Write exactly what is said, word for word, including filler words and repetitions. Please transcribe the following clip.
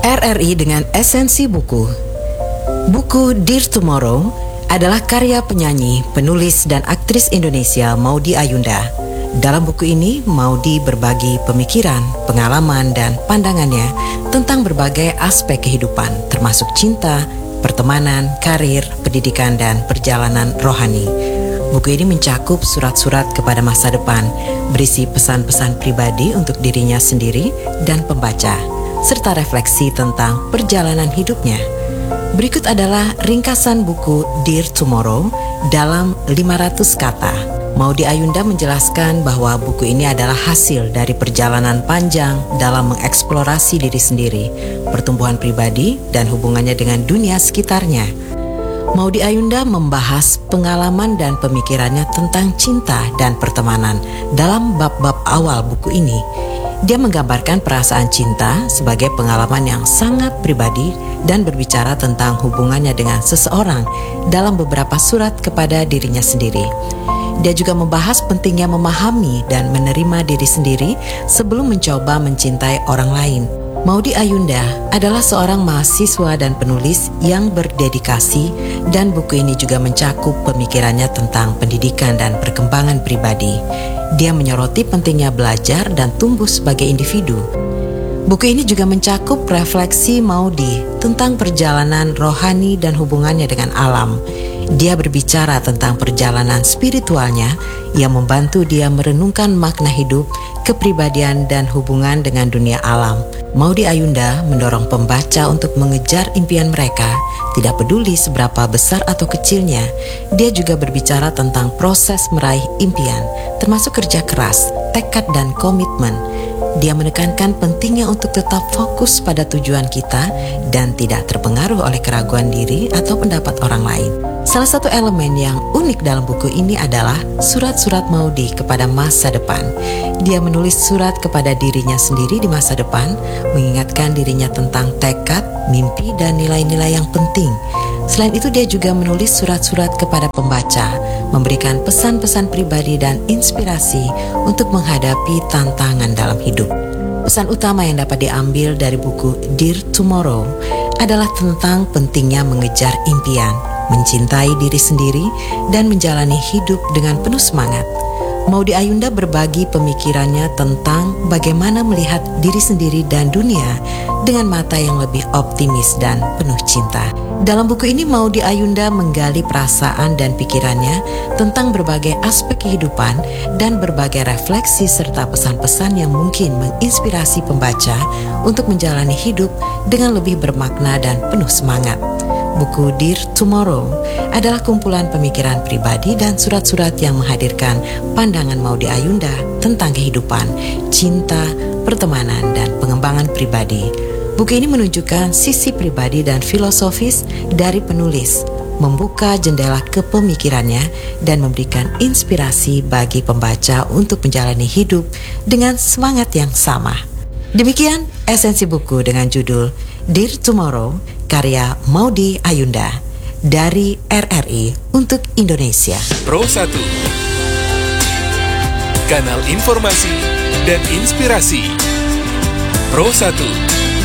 R R I dengan esensi buku. Buku Dear Tomorrow adalah karya penyanyi, penulis, dan aktris Indonesia Maudy Ayunda. Dalam buku ini, Maudy berbagi pemikiran, pengalaman, dan pandangannya tentang berbagai aspek kehidupan, termasuk cinta, pertemanan, karir, pendidikan, dan perjalanan rohani. Buku ini mencakup surat-surat kepada masa depan, berisi pesan-pesan pribadi untuk dirinya sendiri dan pembaca, serta refleksi tentang perjalanan hidupnya. Berikut adalah ringkasan buku Dear Tomorrow dalam lima ratus kata. Maudy Ayunda menjelaskan bahwa buku ini adalah hasil dari perjalanan panjang dalam mengeksplorasi diri sendiri, pertumbuhan pribadi, dan hubungannya dengan dunia sekitarnya. Maudy Ayunda membahas pengalaman dan pemikirannya tentang cinta dan pertemanan dalam bab-bab awal buku ini. Dia menggambarkan perasaan cinta sebagai pengalaman yang sangat pribadi dan berbicara tentang hubungannya dengan seseorang dalam beberapa surat kepada dirinya sendiri. Dia juga membahas pentingnya memahami dan menerima diri sendiri sebelum mencoba mencintai orang lain. Maudy Ayunda adalah seorang mahasiswa dan penulis yang berdedikasi, dan buku ini juga mencakup pemikirannya tentang pendidikan dan perkembangan pribadi. Dia menyoroti pentingnya belajar dan tumbuh sebagai individu. Buku ini juga mencakup refleksi Maudy tentang perjalanan rohani dan hubungannya dengan alam. Dia berbicara tentang perjalanan spiritualnya yang membantu dia merenungkan makna hidup, kepribadian, dan hubungan dengan dunia alam. Maudy Ayunda mendorong pembaca untuk mengejar impian mereka, tidak peduli seberapa besar atau kecilnya. Dia juga berbicara tentang proses meraih impian, termasuk kerja keras, tekad, dan komitmen. Dia menekankan pentingnya untuk tetap fokus pada tujuan kita dan tidak terpengaruh oleh keraguan diri atau pendapat orang lain. Salah satu elemen yang unik dalam buku ini adalah surat-surat Maudy kepada masa depan. Dia menulis surat kepada dirinya sendiri di masa depan, mengingatkan dirinya tentang tekad, mimpi, dan nilai-nilai yang penting. Selain itu, dia juga menulis surat-surat kepada pembaca, memberikan pesan-pesan pribadi dan inspirasi untuk menghadapi tantangan dalam hidup. Pesan utama yang dapat diambil dari buku Dear Tomorrow adalah tentang pentingnya mengejar impian, mencintai diri sendiri, dan menjalani hidup dengan penuh semangat. Maudy Ayunda berbagi pemikirannya tentang bagaimana melihat diri sendiri dan dunia dengan mata yang lebih optimis dan penuh cinta. Dalam buku ini, Maudy Ayunda menggali perasaan dan pikirannya tentang berbagai aspek kehidupan dan berbagai refleksi serta pesan-pesan yang mungkin menginspirasi pembaca untuk menjalani hidup dengan lebih bermakna dan penuh semangat. Buku Dear Tomorrow adalah kumpulan pemikiran pribadi dan surat-surat yang menghadirkan pandangan Maudy Ayunda tentang kehidupan, cinta, pertemanan, dan pengembangan pribadi. Buku ini menunjukkan sisi pribadi dan filosofis dari penulis, membuka jendela kepemikirannya, dan memberikan inspirasi bagi pembaca untuk menjalani hidup dengan semangat yang sama. Demikian esensi buku dengan judul Dear Tomorrow, karya Maudy Ayunda dari R R I untuk Indonesia. Pro satu, kanal informasi dan inspirasi. Pro satu.